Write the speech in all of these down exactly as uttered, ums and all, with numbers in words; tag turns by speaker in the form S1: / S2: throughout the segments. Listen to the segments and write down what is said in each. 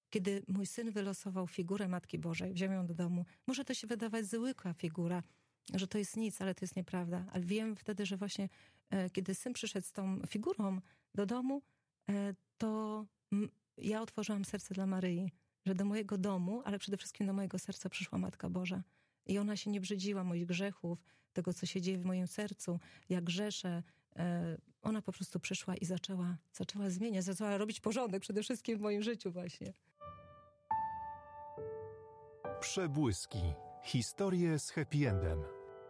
S1: kiedy mój syn wylosował figurę Matki Bożej, wziął ją do domu, może to się wydawać zwykła figura, że to jest nic, ale to jest nieprawda. Ale wiem wtedy, że właśnie e, kiedy syn przyszedł z tą figurą do domu, e, to m, ja otworzyłam serce dla Maryi, że do mojego domu, ale przede wszystkim do mojego serca przyszła Matka Boża. I ona się nie brzydziła moich grzechów, tego, co się dzieje w moim sercu, jak grzeszę. E, ona po prostu przyszła i zaczęła, zaczęła zmieniać, zaczęła robić porządek przede wszystkim w moim życiu właśnie.
S2: Przebłyski. Historie z happy endem.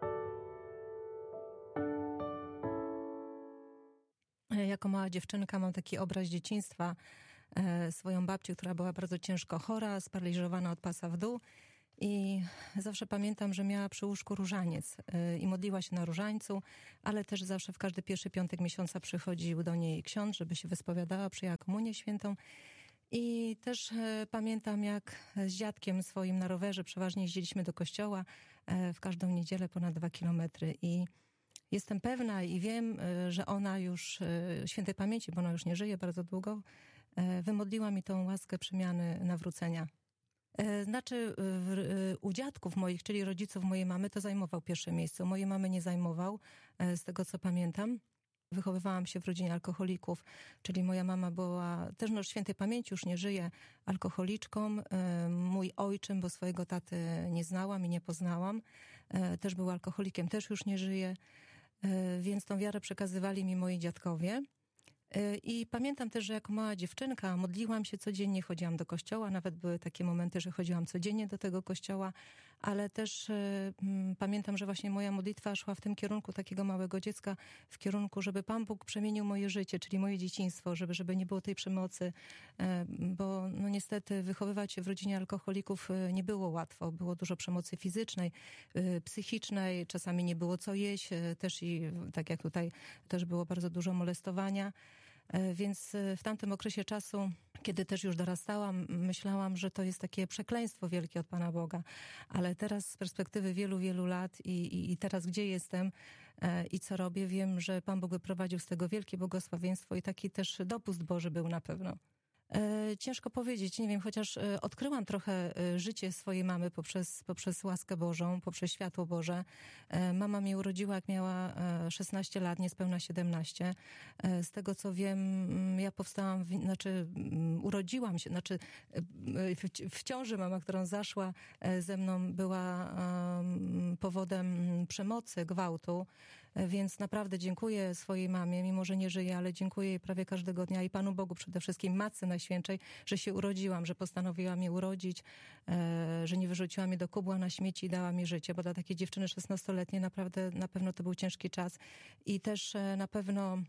S1: Jako mała dziewczynka mam taki obraz dzieciństwa, e, swoją babcię, która była bardzo ciężko chora, sparaliżowana od pasa w dół. I zawsze pamiętam, że miała przy łóżku różaniec e, i modliła się na różańcu, ale też zawsze w każdy pierwszy piątek miesiąca przychodził do niej ksiądz, żeby się wyspowiadała, przyjęła komunię świętą. I też e, pamiętam, jak z dziadkiem swoim na rowerze przeważnie jeździliśmy do kościoła e, w każdą niedzielę ponad dwa kilometry. I jestem pewna i wiem, że ona już, świętej pamięci, bo ona już nie żyje bardzo długo, wymodliła mi tą łaskę przemiany nawrócenia. Znaczy u dziadków moich, czyli rodziców mojej mamy, to zajmował pierwsze miejsce. U mojej mamy nie zajmował, z tego co pamiętam. Wychowywałam się w rodzinie alkoholików, czyli moja mama była, też no świętej pamięci już nie żyje, alkoholiczką. Mój ojczym, bo swojego taty nie znałam i nie poznałam, też był alkoholikiem, też już nie żyje, więc tą wiarę przekazywali mi moi dziadkowie. I pamiętam też, że jako mała dziewczynka modliłam się codziennie, chodziłam do kościoła, nawet były takie momenty, że chodziłam codziennie do tego kościoła, ale też y, pamiętam, że właśnie moja modlitwa szła w tym kierunku takiego małego dziecka, w kierunku, żeby Pan Bóg przemienił moje życie, czyli moje dzieciństwo, żeby, żeby nie było tej przemocy, y, bo no niestety wychowywać się w rodzinie alkoholików y, nie było łatwo, było dużo przemocy fizycznej, y, psychicznej, czasami nie było co jeść, y, też i tak jak tutaj też było bardzo dużo molestowania. Więc w tamtym okresie czasu, kiedy też już dorastałam, myślałam, że to jest takie przekleństwo wielkie od Pana Boga. Ale teraz z perspektywy wielu, wielu lat i, i, i teraz gdzie jestem i co robię, wiem, że Pan Bóg wyprowadził z tego wielkie błogosławieństwo i taki też dopust Boży był na pewno. Ciężko powiedzieć, nie wiem, chociaż odkryłam trochę życie swojej mamy poprzez, poprzez łaskę Bożą, poprzez światło Boże. Mama mnie urodziła, jak miała szesnaście lat, niespełna siedemnaście. Z tego, co wiem, ja powstałam, w, znaczy urodziłam się, znaczy w, w ciąży mama, którą zaszła ze mną, była powodem przemocy, gwałtu, więc naprawdę dziękuję swojej mamie, mimo że nie żyje, ale dziękuję jej prawie każdego dnia i Panu Bogu przede wszystkim, Matce Najświętszej, że się urodziłam, że postanowiła mnie urodzić, e, że nie wyrzuciła mnie do kubła na śmieci i dała mi życie, bo dla takiej dziewczyny szesnastoletniej naprawdę, na pewno to był ciężki czas i też e, na pewno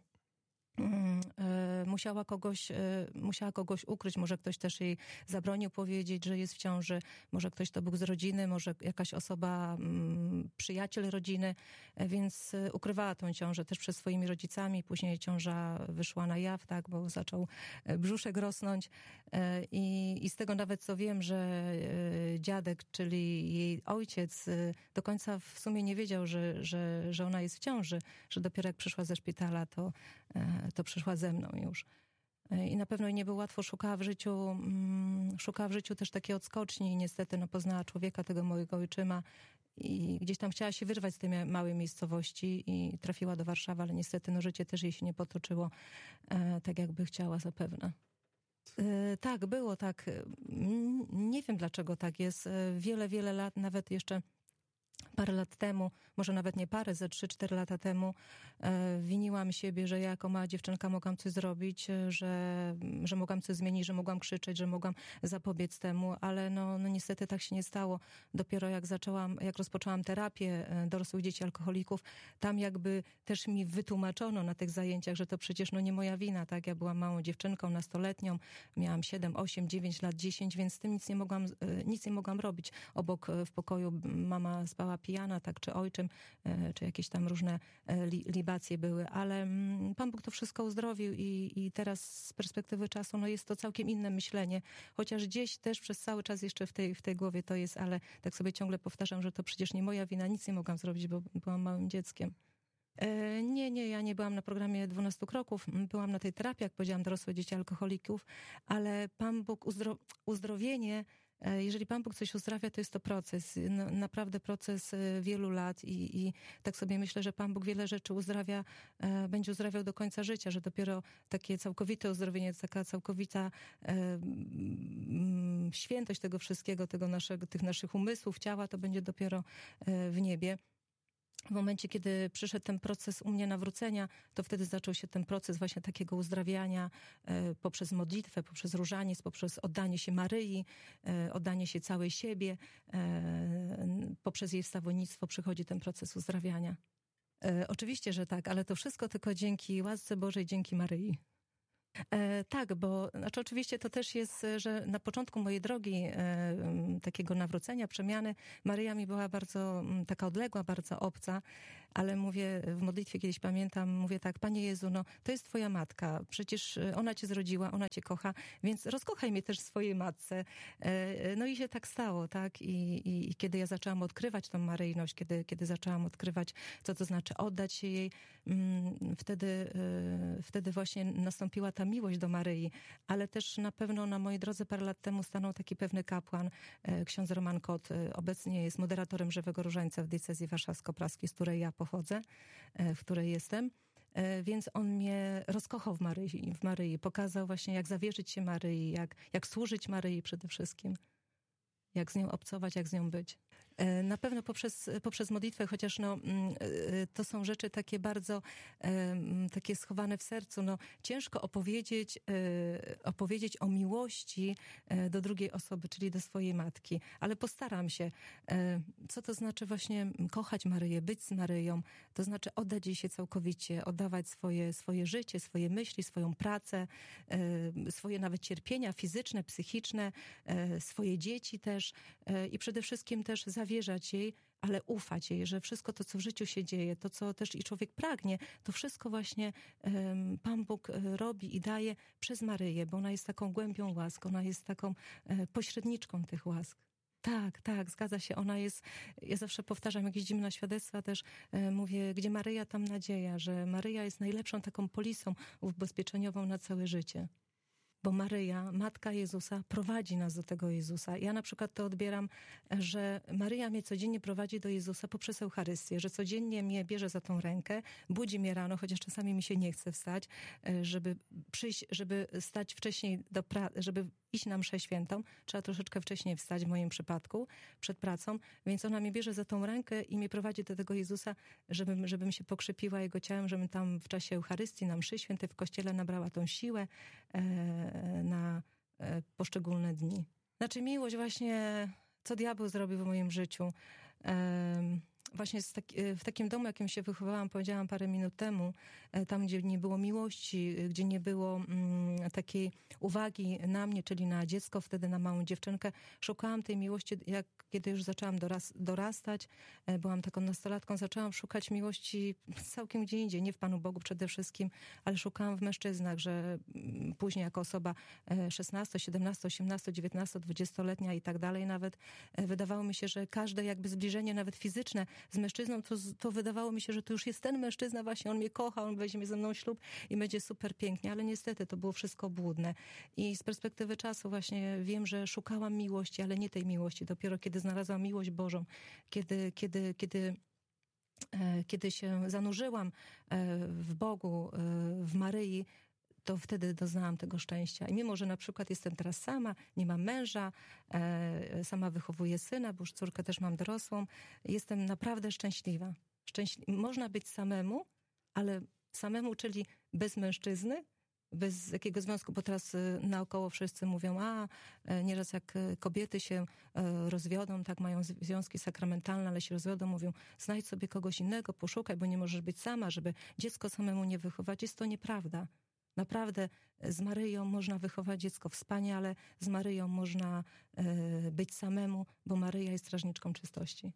S1: musiała kogoś, musiała kogoś ukryć, może ktoś też jej zabronił powiedzieć, że jest w ciąży, może ktoś to był z rodziny, może jakaś osoba, przyjaciel rodziny, więc ukrywała tą ciążę też przed swoimi rodzicami, później ciąża wyszła na jaw, tak, bo zaczął brzuszek rosnąć i, i z tego nawet co wiem, że dziadek, czyli jej ojciec do końca w sumie nie wiedział, że, że, że ona jest w ciąży, że dopiero jak przyszła ze szpitala, to to przyszła ze mną już. I na pewno nie było łatwo, szukała w życiu, szukała w życiu też takiej odskoczni i niestety no, poznała człowieka, tego mojego ojczyma i gdzieś tam chciała się wyrwać z tej małej miejscowości i trafiła do Warszawy, ale niestety no, życie też jej się nie potoczyło e, tak, jakby chciała zapewne. E, tak, było tak. Nie wiem, dlaczego tak jest. Wiele, wiele lat, nawet jeszcze parę lat temu, może nawet nie parę, ze trzy, cztery lata temu e, winiłam siebie, że ja jako mała dziewczynka mogłam coś zrobić, że, że mogłam coś zmienić, że mogłam krzyczeć, że mogłam zapobiec temu, ale no, no niestety tak się nie stało. Dopiero jak zaczęłam, jak rozpoczęłam terapię dorosłych dzieci alkoholików, tam jakby też mi wytłumaczono na tych zajęciach, że to przecież no nie moja wina, tak? Ja byłam małą dziewczynką, nastoletnią, miałam siedem, osiem, dziewięć lat, dziesięć, więc z tym nic nie mogłam, nic nie mogłam robić. Obok w pokoju mama spała pijana, tak, czy ojczym, czy jakieś tam różne li, libacje były, ale Pan Bóg to wszystko uzdrowił i, i teraz z perspektywy czasu, no jest to całkiem inne myślenie, chociaż gdzieś też przez cały czas jeszcze w tej, w tej głowie to jest, ale tak sobie ciągle powtarzam, że to przecież nie moja wina, nic nie mogłam zrobić, bo byłam małym dzieckiem. Nie, nie, ja nie byłam na programie dwunastu kroków, byłam na tej terapii, jak powiedziałam, dorosłe dzieci alkoholików, ale Pan Bóg, uzdro- uzdrowienie, jeżeli Pan Bóg coś uzdrawia, to jest to proces, no, naprawdę proces wielu lat i, i tak sobie myślę, że Pan Bóg wiele rzeczy uzdrawia, e, będzie uzdrawiał do końca życia, że dopiero takie całkowite uzdrowienie, taka całkowita e, m, świętość tego wszystkiego, tego naszego, tych naszych umysłów, ciała, to będzie dopiero e, w niebie. W momencie, kiedy przyszedł ten proces u mnie nawrócenia, to wtedy zaczął się ten proces właśnie takiego uzdrawiania e, poprzez modlitwę, poprzez różaniec, poprzez oddanie się Maryi, e, oddanie się całej siebie, e, poprzez jej wstawnictwo przychodzi ten proces uzdrawiania. E, oczywiście, że tak, ale to wszystko tylko dzięki łasce Bożej, dzięki Maryi. E, tak, bo znaczy oczywiście to też jest, że na początku mojej drogi e, takiego nawrócenia, przemiany, Maryja mi była bardzo m, taka odległa, bardzo obca, ale mówię w modlitwie kiedyś pamiętam, mówię tak, Panie Jezu, no to jest Twoja matka, przecież ona Cię zrodziła, ona Cię kocha, więc rozkochaj mnie też w swojej matce. E, no i się tak stało, tak, I, i, i kiedy ja zaczęłam odkrywać tą Maryjność, kiedy, kiedy zaczęłam odkrywać, co to znaczy oddać się jej, m, wtedy, e, wtedy właśnie nastąpiła ta miłość do Maryi, ale też na pewno na mojej drodze parę lat temu stanął taki pewny kapłan, ksiądz Roman Kot, obecnie jest moderatorem Żywego Różańca w diecezji warszawsko-praskiej, z której ja pochodzę, w której jestem. Więc on mnie rozkochał w Maryi, w Maryi, pokazał właśnie, jak zawierzyć się Maryi, jak, jak służyć Maryi przede wszystkim, jak z nią obcować, jak z nią być. Na pewno poprzez, poprzez modlitwę, chociaż no, to są rzeczy takie bardzo takie schowane w sercu. No, ciężko opowiedzieć, opowiedzieć o miłości do drugiej osoby, czyli do swojej matki, ale postaram się. Co to znaczy właśnie kochać Maryję, być z Maryją? To znaczy oddać jej się całkowicie, oddawać swoje, swoje życie, swoje myśli, swoją pracę, swoje nawet cierpienia fizyczne, psychiczne, swoje dzieci też i przede wszystkim też zawierzać jej, ale ufać jej, że wszystko to, co w życiu się dzieje, to, co też i człowiek pragnie, to wszystko właśnie um, Pan Bóg robi i daje przez Maryję, bo ona jest taką głębią łask, ona jest taką e, pośredniczką tych łask. Tak, tak, zgadza się. Ona jest, ja zawsze powtarzam, jak jeździmy na świadectwa, też e, mówię, gdzie Maryja, tam nadzieja, że Maryja jest najlepszą taką polisą ubezpieczeniową na całe życie. Bo Maryja, Matka Jezusa, prowadzi nas do tego Jezusa. Ja na przykład to odbieram, że Maryja mnie codziennie prowadzi do Jezusa poprzez Eucharystię, że codziennie mnie bierze za tą rękę, budzi mnie rano, chociaż czasami mi się nie chce wstać, żeby przyjść, żeby stać wcześniej do pra- żeby iść na mszę świętą. Trzeba troszeczkę wcześniej wstać w moim przypadku, przed pracą, więc ona mnie bierze za tą rękę i mnie prowadzi do tego Jezusa, żebym, żebym się pokrzepiła Jego ciałem, żebym tam w czasie Eucharystii, na mszy świętej w kościele nabrała tą siłę e, na e, poszczególne dni. Znaczy miłość właśnie, co diabeł zrobił w moim życiu. E, Właśnie taki, w takim domu, jakim się wychowałam, powiedziałam parę minut temu, tam, gdzie nie było miłości, gdzie nie było mm, takiej uwagi na mnie, czyli na dziecko, wtedy na małą dziewczynkę, szukałam tej miłości, jak kiedy już zaczęłam doras, dorastać, byłam taką nastolatką, zaczęłam szukać miłości całkiem gdzie indziej, nie w Panu Bogu przede wszystkim, ale szukałam w mężczyznach, że później jako osoba szesnasto, siedemnasto, osiemnasto, dziewiętnasto, dwudziestoletnia i tak dalej nawet, wydawało mi się, że każde jakby zbliżenie, nawet fizyczne, z mężczyzną, to, to wydawało mi się, że to już jest ten mężczyzna właśnie, on mnie kocha, on weźmie ze mną ślub i będzie super pięknie, ale niestety to było wszystko obłudne. I z perspektywy czasu właśnie wiem, że szukałam miłości, ale nie tej miłości. Dopiero kiedy znalazłam miłość Bożą, kiedy, kiedy, kiedy, e, kiedy się zanurzyłam e, w Bogu, e, w Maryi, to wtedy doznałam tego szczęścia. I mimo, że na przykład jestem teraz sama, nie mam męża, e, sama wychowuję syna, bo już córkę też mam dorosłą, jestem naprawdę szczęśliwa. Szczęśli- Można być samemu, ale samemu, czyli bez mężczyzny, bez jakiego związku, bo teraz naokoło wszyscy mówią, a nieraz jak kobiety się rozwiodą, tak mają związki sakramentalne, ale się rozwiodą, mówią, znajdź sobie kogoś innego, poszukaj, bo nie możesz być sama, żeby dziecko samemu nie wychować. Jest to nieprawda. Naprawdę z Maryją można wychować dziecko wspaniale, z Maryją można e, być samemu, bo Maryja jest strażniczką czystości.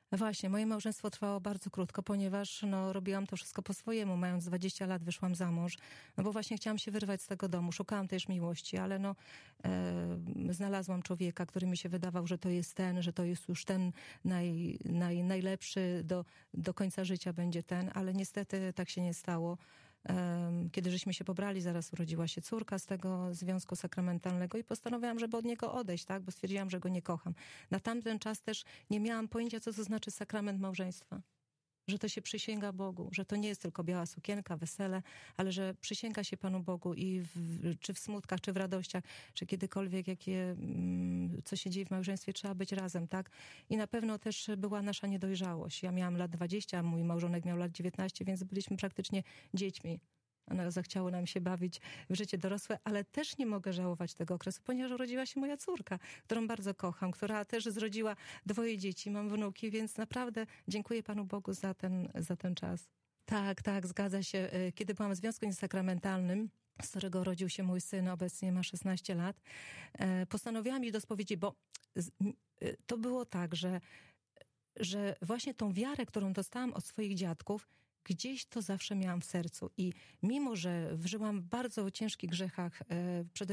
S1: Właśnie, moje małżeństwo trwało bardzo krótko, ponieważ no, robiłam to wszystko po swojemu. Mając dwadzieścia lat wyszłam za mąż, no bo właśnie chciałam się wyrwać z tego domu. Szukałam też miłości, ale no, e, znalazłam człowieka, który mi się wydawał, że to jest ten, że to jest już ten naj, naj, najlepszy, do, do końca życia będzie ten, ale niestety tak się nie stało. Kiedy żeśmy się pobrali, zaraz urodziła się córka z tego związku sakramentalnego i postanowiłam, żeby od niego odejść, tak, bo stwierdziłam, że go nie kocham. Na tamten czas też nie miałam pojęcia, co to znaczy sakrament małżeństwa. Że to się przysięga Bogu, że to nie jest tylko biała sukienka, wesele, ale że przysięga się Panu Bogu i w, czy w smutkach, czy w radościach, czy kiedykolwiek, jakie, co się dzieje w małżeństwie, trzeba być razem, tak? I na pewno też była nasza niedojrzałość. Ja miałam lat dwadzieścia, mój małżonek miał lat dziewiętnaście, więc byliśmy praktycznie dziećmi. No, zachciało nam się bawić w życie dorosłe, ale też nie mogę żałować tego okresu, ponieważ urodziła się moja córka, którą bardzo kocham, która też zrodziła dwoje dzieci, mam wnuki, więc naprawdę dziękuję Panu Bogu za ten, za ten czas. Tak, tak, zgadza się. Kiedy byłam w związku niesakramentalnym, z którego urodził się mój syn, obecnie ma szesnaście lat, postanowiłam iść do spowiedzi, bo to było tak, że, że właśnie tą wiarę, którą dostałam od swoich dziadków, gdzieś to zawsze miałam w sercu i mimo, że żyłam w bardzo ciężkich grzechach, przede